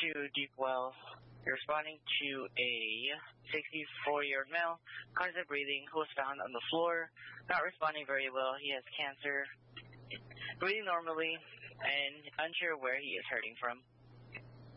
to Deep Well. You're responding to a 64-year-old male, constant breathing, who was found on the floor, not responding very well. He has cancer, breathing normally, and unsure where he is hurting from.